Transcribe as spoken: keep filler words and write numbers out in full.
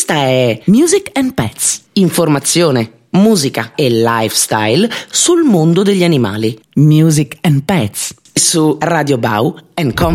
Questa è Music and Pets, informazione, musica e lifestyle sul mondo degli animali. Music and Pets su Radio Bau and Com.